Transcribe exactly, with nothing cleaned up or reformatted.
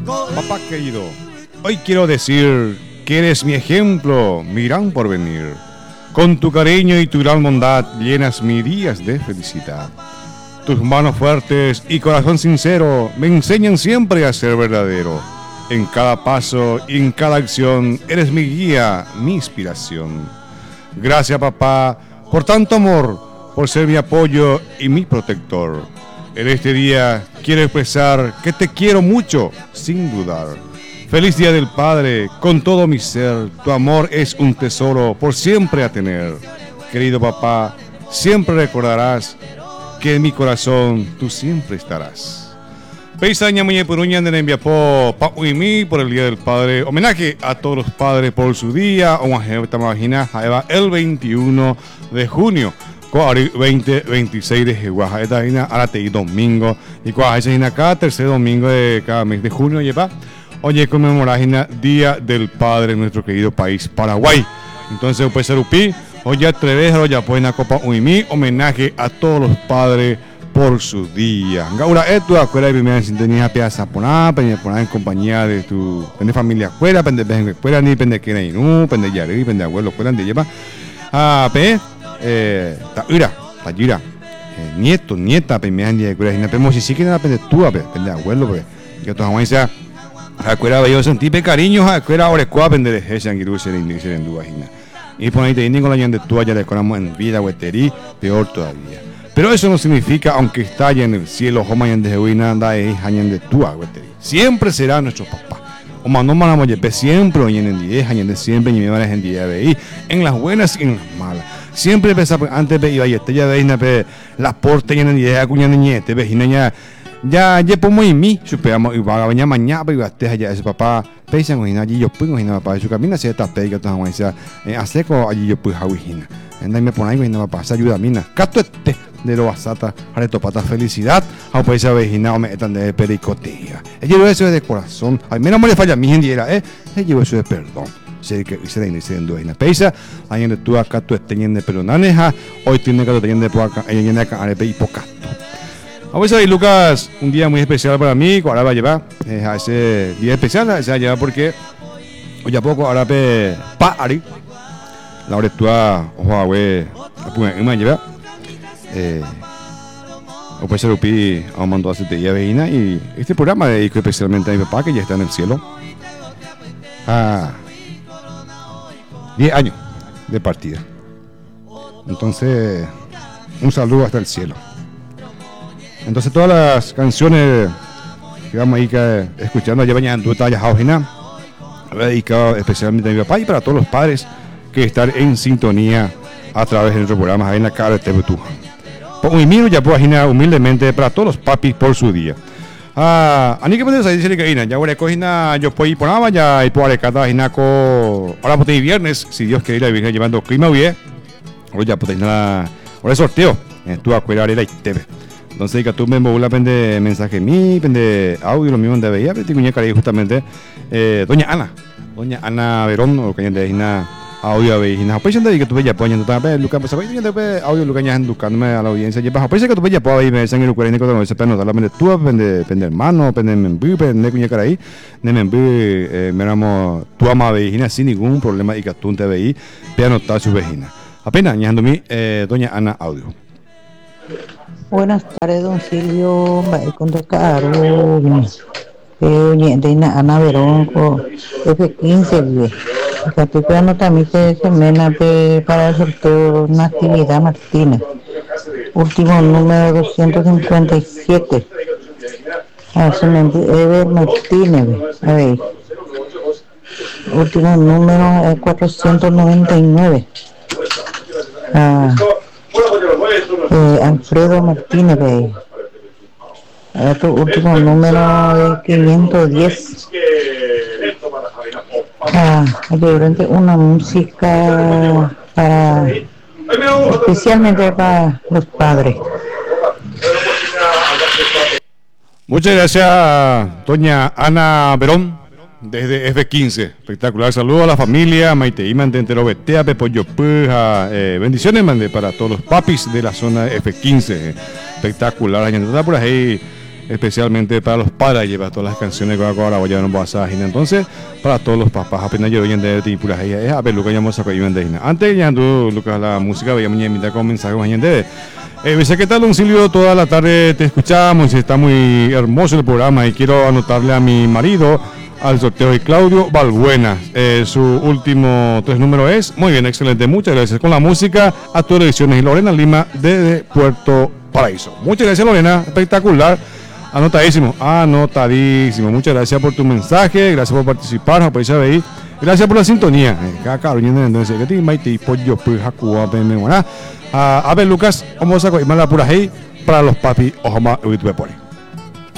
Papá querido, hoy quiero decir que eres mi ejemplo, mi gran porvenir. Con tu cariño y tu gran bondad llenas mis días de felicidad. Tus manos fuertes y corazón sincero me enseñan siempre a ser verdadero. En cada paso y en cada acción eres mi guía, mi inspiración. Gracias, papá, por tanto amor, por ser mi apoyo y mi protector. En este día quiero expresar que te quiero mucho, sin dudar. Feliz Día del Padre, con todo mi ser, tu amor es un tesoro por siempre a tener. Querido papá, siempre recordarás que en mi corazón tú siempre estarás. Peisaña Muñe Puruña de Nembiapó, Pa Uimi por el Día del Padre. Homenaje a todos los padres por su día. El veintiuno de junio. veinte veintiséis de Jehuaja. Esta es Aratei domingo. Y cuando es acá, tercer domingo de cada mes de junio. Lleva. Oye, conmemorar el Día del Padre en nuestro querido país Paraguay. Entonces, pues, Serupí, hoy atreves a ya pueden a Copa Uimi, homenaje a todos los padres por su día. Gaura, esto, acuerda de primera sintonía, piazza poná, pende poná en compañía de tu pende familia afuera, pende pende afuera, ni pende que ni no, pende yari, pende abuelo, afuera, de lleva. Ah, pe, eh, ta ira, ta ira. Nieto, nieta, pe, me han de acuerda, y na pe, mo si sí que na pende tú, pe, pende abuelo, pe. Que tu jamás sea acuerda yo sentí pe cariño, acuerda ahora cuá pende de ese angiru se le indice en duajina. Y por ahí te indico la ñan de tú allá le conamos en vida hueterí, peor todavía. Pero eso no significa, aunque está allá en el cielo, Jomayan de Jehuina, anda ahí, hañan de tú hueterí. Siempre será nuestro papá. O no manamos yepe siempre, oyen en diez, hañan de siempre, y me van a en diez veí, en las buenas y en las malas. Siempre pensaba, antes ve iba y este ya veis, las portas en diez, acuñan de niete, vejina ya. Ya, ya pongo en mí, superamos, y va a venir mañana, pero iba allá ese papá, peisan, oína, allí yo puedo, oína, papá, y su camino hacia esta pega, toda la sea, hace como allí yo puedo, oína, anda y me pone ahí, oína, papá, esa ayuda mina, cato este, de lo basata, areto pata felicidad, a pues esa vejina, o me están de pericotea, ella llevo eso de corazón, ay, menos mal le falla a mi gente, eh, ella llevo eso de perdón. Se que se le dice en duena peisa ahí en tu acá tu esteñen de peronaneja hoy tiene que tener de por acá ella tiene acá arepe y pocato. Vamos a ver, Lucas, un día muy especial para mí, ahora va a llevar eh, a ese día especial, a ese llevar porque hoy a poco ahora pe pa ari la hora tú a ojo güey a poner en llevar eh o puede ser upi a un mando a siete días veína y este programa dedico especialmente a mi papá que ya está en el cielo a diez años de partida. Entonces, un saludo hasta el cielo. Entonces, todas las canciones que vamos a ir escuchando allá mañana en tu talla jaujina, dedicado especialmente a mi papá y para todos los padres que están en sintonía a través de nuestros programas ahí en la cara de T V Tuja. Pues un miro ya puedo imaginar humildemente para todos los papis por su día. Ah, ani que puedes decir que ina, ya voy a cogina, yo puedo ir por nada, ya y por cada hinaco, ahora pues de viernes, si Dios quiere ir a llevando clima bien, ahora ya pues nada, ahora sorteo, tú a cuidar el T V. Entonces que tú me voy a pende mensaje mí, pende audio, lo mismo de veía, pero tengo que justamente eh, doña Ana, doña Ana Verón, o que de hina audio ve hina, pues anda que tú veías poniendo también, Lucas, pues voy a audio Lucas ya buscándome a la audiencia, ya pues que tú veías por ahí me dicen el cuarenta cuando se pende la pende tú, pende pende hermano, pende membu, pende cuña cara ahí, ne membu eh miramos tú ama vejina sin ningún problema y que tú te veí, pe anotar su vejina. Apenas añadiendo mi eh, doña Ana audio. Buenas tardes, don Silvio. Va a contar eh, de Ana Verón F quince vive. Estoy esperando también que se mena para el sorteo Natividad Martínez. Último número doscientos cincuenta y siete. Ah, se me Ever Martínez. A ver. Último número es cuatrocientos noventa y nueve. Ah. Eh, Alfredo Martínez, eh. Otro último número es quinientos diez. Ah, durante una música para especialmente para los padres. Muchas gracias, doña Ana Verón, desde F quince. Espectacular. Saludos a la familia, Maite y Mante entero Betea, Pepollo Puja. Eh, bendiciones, mande para todos los papis de la zona F quince. Espectacular. Allá por ahí, especialmente para los padres, lleva todas las canciones que ahora voy a pasar. Entonces, para todos los papás, apenas yo oyen de tipo las es a ver lo que llamamos a coger de antes ya tú Lucas la música veía mi invita con mensajes de eh, dice qué tal Doncilio, toda la tarde te escuchamos y está muy hermoso el programa y quiero anotarle a mi marido al sorteo de Claudio Balbuena. Eh, su último tres número es muy bien, excelente, muchas gracias con la música a tus elecciones y Lorena Lima desde Puerto Paraíso. Muchas gracias Lorena, espectacular. Anotadísimo, anotadísimo. Muchas gracias por tu mensaje, gracias por participar, gracias por la sintonía. A ver, Lucas, vamos a coger la pura hey para los papi, ojama,